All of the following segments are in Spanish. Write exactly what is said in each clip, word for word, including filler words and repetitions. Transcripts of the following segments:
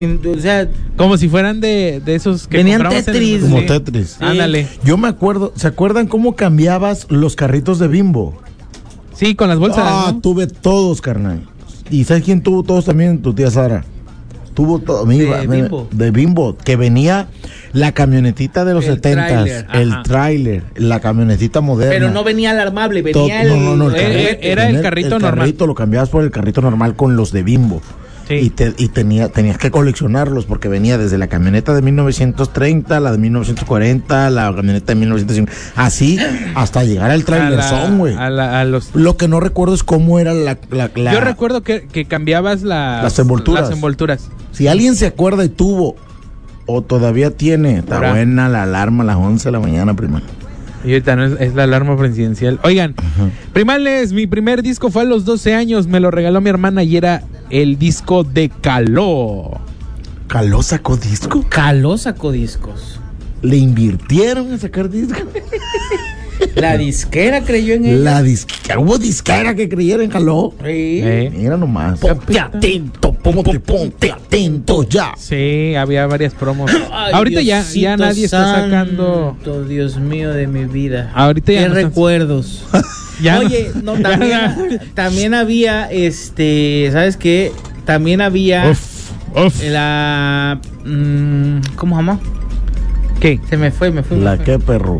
O sea, como si fueran de, de esos que venían compramos Tetris. en el... Como sí. Tetris. Sí. Ándale. Yo me acuerdo, ¿se acuerdan cómo cambiabas los carritos de Bimbo? Sí, con las bolsas. Ah, ¿no? tuve todos, carnal. ¿Y sabes quién tuvo todos también? Tu tía Sara. Tuvo todo. De Mira, me- Bimbo. de Bimbo, que venía la camionetita de los El setentas, tráiler, el ajá. tráiler, la camionetita moderna. pero no venía alarmable, Todo- venía el. no, no, no, el Eh, carrito, eh, era el tenía carrito el normal. carrito lo cambiabas por el carrito normal con los de Bimbo. Sí. Y, te, y tenía, tenías que coleccionarlos porque venía desde la camioneta de mil novecientos treinta, la de mil novecientos cuarenta, la camioneta de mil novecientos cincuenta, así hasta llegar al A trailer la- son, güey. a la- a los... Lo que no recuerdo es cómo era la... la- la- Yo recuerdo que, que cambiabas las, Las envolturas. las envolturas. Si alguien se acuerda y tuvo o todavía tiene, está Ahora. buena la alarma a las once de la mañana, prima. Y ahorita no es, es la alarma presidencial. Oigan, primales, mi primer disco fue a los doce años, me lo regaló mi hermana y era el disco de Caló. ¿Caló sacó disco? Caló sacó discos. ¿Le invirtieron a sacar disco? La disquera creyó en él. La disquera, hubo disquera que creyera en Caló. Sí. Eh, Mira nomás. Ponte atento, Ponte, ponte atento ya. Sí, había varias promos. Ay, ahorita ya, Diosito ya nadie está sacando. santo, Dios mío de mi vida. Ahorita ya Qué no están- recuerdos. Ya no- Oye, no, ya también, también había, este, ¿sabes qué? También había Uf, uf. la, mm, ¿cómo se llama? ¿Qué? Se me fue, me fue. me La fue. que perro.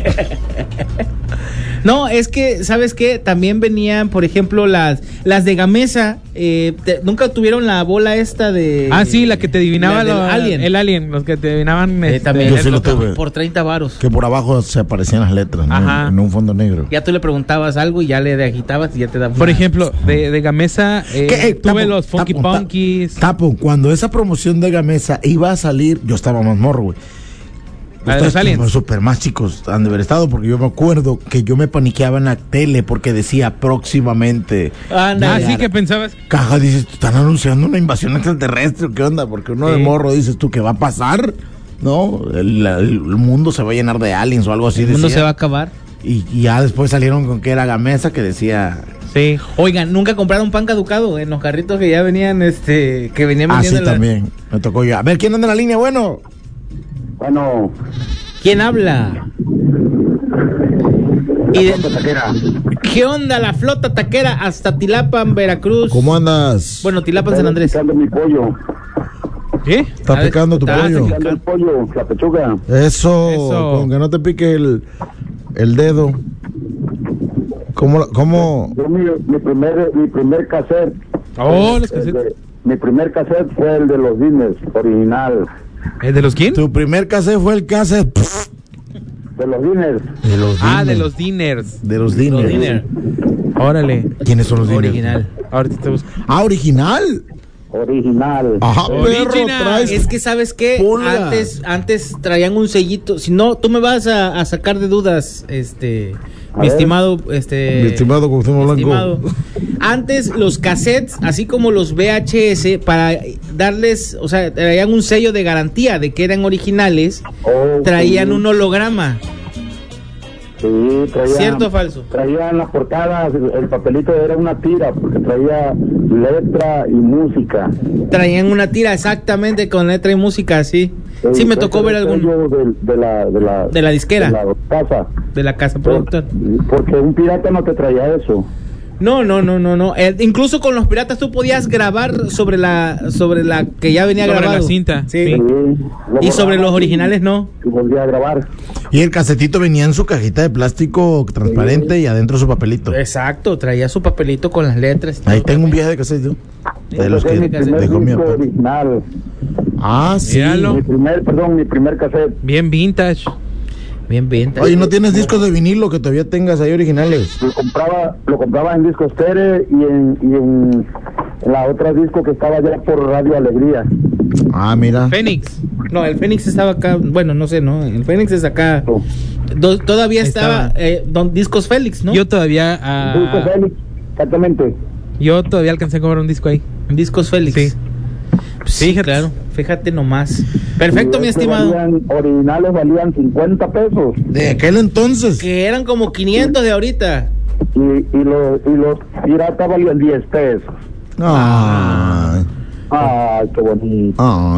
No, es que, ¿sabes qué? También venían, por ejemplo, las las de Gamesa. Eh, te- Nunca tuvieron la bola esta de. Ah, sí, la que te adivinaba la del lo- alien. el alien, los que te adivinaban. Eh, este, también Yo sí lo por- tuve. por treinta varos. Que por abajo se aparecían las letras, ¿no? Ajá. En un fondo negro. Ya tú le preguntabas algo y ya le agitabas y ya te daba. Por ejemplo, de, de Gamesa, eh, ¿Qué? Eh, tuve tapo, los Funky tapo, ta- Punkies. Tapo, cuando esa promoción de Gamesa iba a salir, yo estaba más morro, güey. La de los Ustedes aliens. como súper más chicos han de haber estado, porque yo me acuerdo que yo me paniqueaba en la tele porque decía próximamente. Ándale. Ah, sí que pensabas. Caja, dices, están anunciando una invasión extraterrestre, ¿qué onda? Porque uno de Sí. morro dices tú, ¿qué va a pasar? ¿No? El, el mundo se va a llenar de aliens o algo así. El mundo decía. se va a acabar. Y, y ya después salieron con que era Gamesa, que decía... Sí. Oigan, nunca compraron pan caducado en los carritos que ya venían, este, que venían Ah, sí, vendiendo. la- también. Me tocó yo. A ver, ¿quién anda en la línea? Bueno. Bueno, ¿Quién habla? Y de- ¿Qué onda la flota taquera hasta Tilapan, Veracruz? ¿Cómo andas? Bueno, Tilapan, San Andrés. picando mi pollo, ¿Qué? Está a ver, picando tu está pollo. picando el pollo, la pechuga. Eso, Eso. con que no te pique el, el dedo. ¿Cómo? cómo? Yo mi, mi primer mi primer cassette, Oh, los el cassettes. de- mi primer cassette fue el de los Diners, original, ¿El de los quién? Tu primer cassette fue el cassette de los Diners. de los Ah, de diners. los diners. de los Los diners. Dinner. Órale. ¿Quiénes son los diners? Original. Ahorita te busco. Ah, original. Original. Ajá, perro, Original. traes. Es que sabes qué, Pulga. antes antes traían un sellito. Si no, tú me vas a, a sacar de dudas, este, A mi ver. estimado, este, Mi estimado Cuauhtémoc Blanco. estimado. Antes los cassettes, así como los V H S, para darles, o sea, traían un sello de garantía de que eran originales, Oh, traían sí. un holograma. Sí, traía, ¿Cierto o falso? Traía en las portadas, el, el papelito era una tira, porque traía letra y música. Traían una tira exactamente con letra y música, así. Sí, me Ese tocó era ver el algún sello De, de la, de, la, de la disquera, de la casa. de la casa productora. Porque un pirata no te traía eso. No, no, no, no, no. Eh, incluso con los piratas tú podías grabar sobre la sobre la que ya venía Sobre grabado. la cinta, Sí. sí. Sí, lo Y sobre borraba los y- originales no. Y volvía a grabar. Y el casetito venía en su cajita de plástico transparente y adentro su papelito. Exacto, traía su papelito con las letras. y Ahí todo. tengo un viaje de cassette yo. De los Ese que es mi primer dejó mi disco papá. original. Ah, sí. Míralo. Mi primer, perdón, mi primer cassette. Bien vintage. Bien, bien. Oye, ¿no tienes discos de vinilo que todavía tengas ahí originales? Lo compraba, lo compraba en Disco Stereo y en, y en la otra disco que estaba ya por Radio Alegría. Ah, mira. Fénix. No, el Fénix estaba acá. Bueno, no sé, ¿no? El Fénix es acá. Oh. Do- todavía Ahí estaba, estaba. eh, don Discos Félix, ¿no? Yo todavía. ah, Disco Félix, exactamente. yo todavía alcancé a comprar un disco ahí. Discos Félix. Sí. Sí, Fíjate. claro. Fíjate nomás. Perfecto, Y mi es que estimado. valían- originales valían cincuenta pesos. De aquel entonces. Que eran como quinientos de ahorita. Y, y, los, y los piratas valían diez pesos. Ay. Ay, qué bonito. Ay.